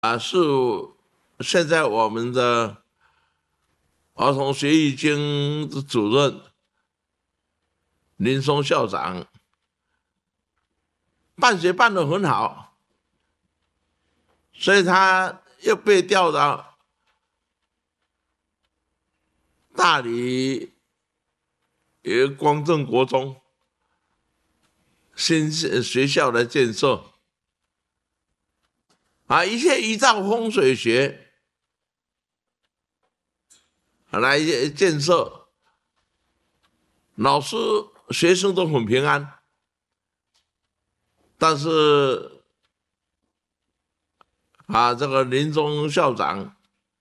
是现在我们的儿童学艺经的主任林松校长办学办得很好，所以他又被调到大理有个光正国中新学校的建设一切依照风水学来建设，老师学生都很平安，但是这个林中校长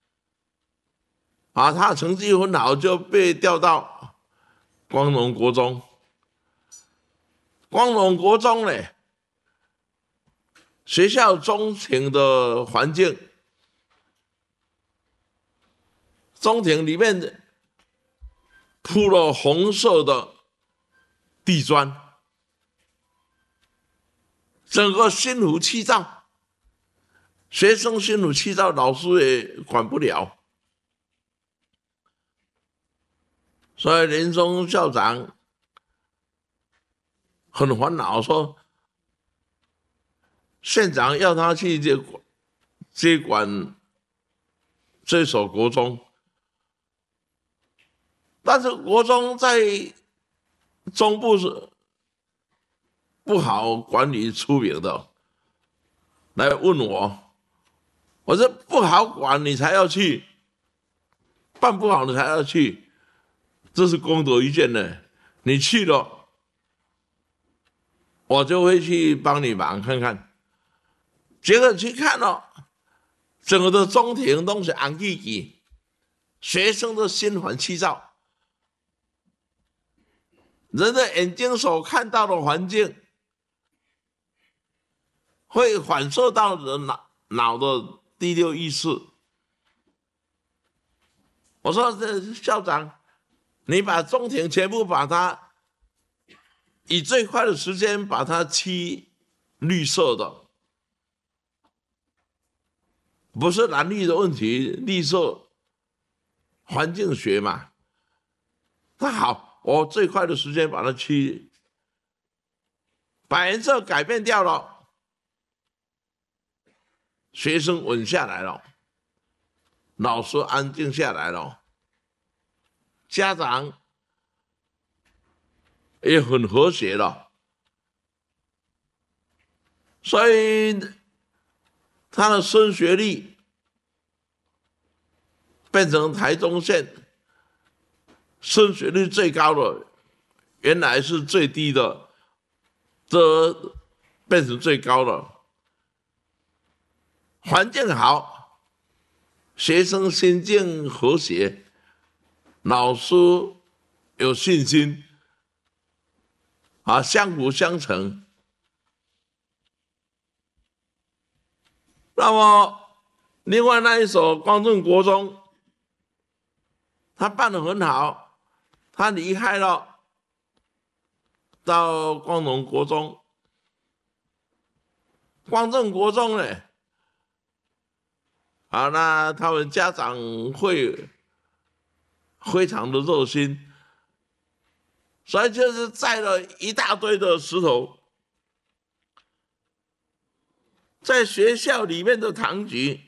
他成绩很好，就被调到光荣国中。光荣国中呢，学校中庭的环境，中庭里面铺了红色的地砖，整个心浮气躁，学生心浮气躁，老师也管不了，所以林松校长很烦恼，说县长要他去接管这所国中，但是国中在中部是不好管理出名的，来问我说不好管你才要去，办不好你才要去，这是功德一件呢，你去了我就会去帮你忙看看。结果去看整个的中庭都是红记记，学生的心烦气躁，人的眼睛所看到的环境会反射到人脑的第六意识。我说校长，你把中庭全部把它以最快的时间把它漆绿色的，不是蓝绿的问题，绿色环境学嘛。那好，我最快的时间把它把颜色改变掉了，学生稳下来了，老师安静下来了，家长也很和谐了，所以他的升学率变成台中县升学率最高的，原来是最低的，这变成最高了。环境好，学生心境和谐，老师有信心相辅相成。那么另外那一所光正国中，他办得很好，他离开了，到光荣国中。光正国中呢，那他们家长会非常的热心，所以就是载了一大堆的石头，在学校里面的堂局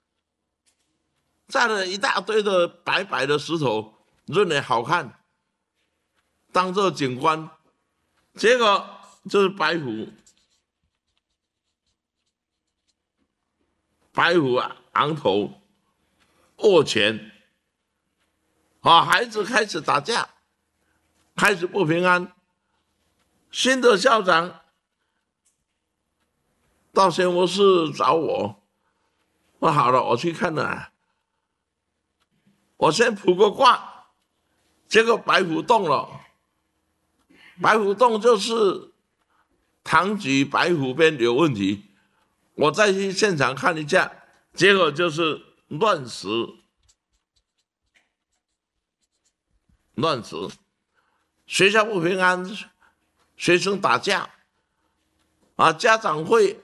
载了一大堆的白白的石头，认为好看，当作景观，结果就是白虎昂头握拳，孩子开始打架，开始不平安。新的校长到宣武室找我，说好了，我去看了，我先卜个卦，结果白虎动了，白虎动就是堂局白虎边有问题，我再去现场看一下，结果就是乱石，学校不平安，学生打架，家长会